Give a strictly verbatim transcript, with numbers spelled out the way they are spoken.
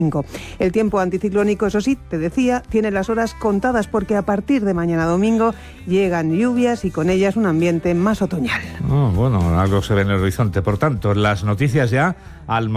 El tiempo anticiclónico, eso sí, te decía, tiene las horas contadas porque a partir de mañana domingo llegan lluvias y con ellas un ambiente más otoñal. Oh, bueno, algo se ve en el horizonte. Por tanto, las noticias ya al